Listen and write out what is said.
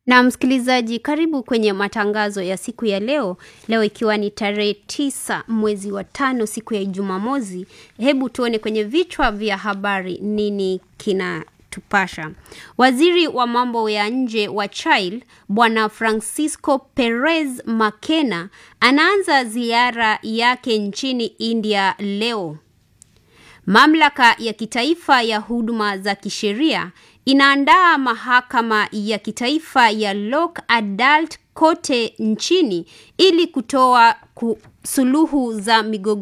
Na msikilizaji, karibu kwenye matangazo ya siku ya leo. Leo ikiwa ni tarehe 9 mwezi wa 5 siku ya Jumamosi. Hebu tuone kwenye vichwa vya habari nini kinatupasha. Waziri wa mambo ya nje wa Chile, Bwana Francisco Perez Makena, anaanza ziara yake nchini India leo. Mamlaka ya kitaifa ya huduma za kisheria inaandaa mahakama ya kitaifa ya Lock Adult kote nchini ili kutoa suluhu za migogoro